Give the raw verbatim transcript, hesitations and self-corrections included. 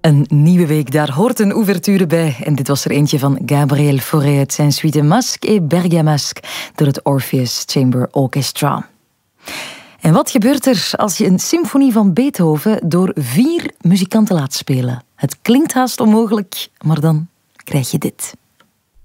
Een nieuwe week, daar hoort een ouverture bij. En dit was er eentje van Gabriel Fauré uit zijn suite Masque et Bergamasque door het Orpheus Chamber Orchestra. En wat gebeurt er als je een symfonie van Beethoven door vier muzikanten laat spelen? Het klinkt haast onmogelijk, maar dan krijg je dit.